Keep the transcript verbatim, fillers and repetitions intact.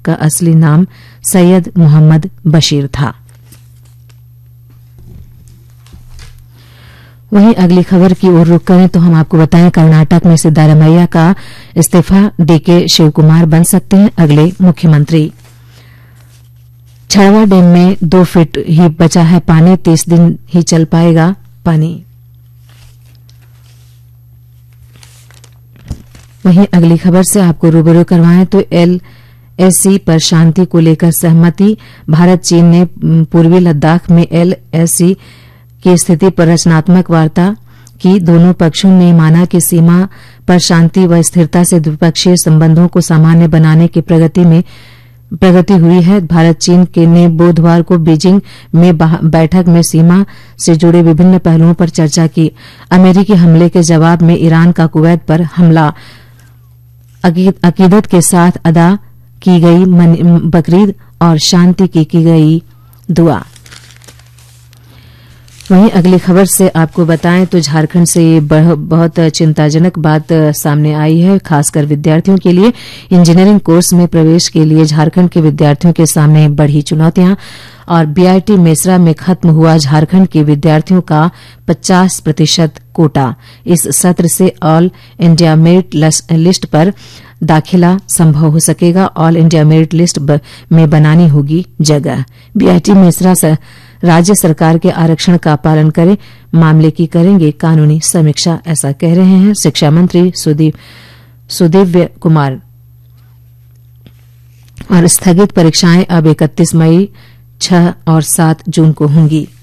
का असली नाम सैयद मोहम्मद बशीर था। वहीं अगली खबर की ओर रुख करें तो हम आपको बताएं, कर्नाटक में सिद्धारमैया का इस्तीफा, डीके शिवकुमार बन सकते हैं अगले मुख्यमंत्री। छड़वा डैम में दो फीट ही बचा है पानी, तीस दिन ही चल पाएगा पानी। वहीं अगली खबर से आपको रूबरू करवाएं तो एल एससी पर शांति को लेकर सहमति, भारत चीन ने पूर्वी लद्दाख में एल एससी की स्थिति पर रचनात्मक वार्ता की। दोनों पक्षों ने माना कि सीमा पर शांति व स्थिरता से द्विपक्षीय संबंधों को सामान्य बनाने की प्रगति में प्रगति हुई है। भारत चीन के ने बुधवार को बीजिंग में बैठक में सीमा से जुड़े विभिन्न पहलुओं पर चर्चा की। अमेरिकी हमले के जवाब में ईरान का कुवैत पर हमला, अकीदत के साथ अदा की गई बकरीद और शांति की की गई दुआ। वहीं अगली खबर से आपको बताएं तो झारखंड से ये बहुत चिंताजनक बात सामने आई है, खासकर विद्यार्थियों के लिए। इंजीनियरिंग कोर्स में प्रवेश के लिए झारखंड के विद्यार्थियों के सामने बढ़ी चुनौतियां और बीआईटी मेसरा में खत्म हुआ झारखंड के विद्यार्थियों का पचास प्रतिशत कोटा। इस सत्र से ऑल इंडिया मेरिट लिस्ट पर दाखिला संभव हो सकेगा। ऑल इंडिया मेरिट लिस्ट में बनानी होगी जगह। बीआईटी मेसरा से राज्य सरकार के आरक्षण का पालन करें, मामले की करेंगे कानूनी समीक्षा, ऐसा कह रहे हैं शिक्षा मंत्री सुदीव्य कुमार। और स्थगित परीक्षाएं अब इकतीस मई, छह और सात जून को होंगी।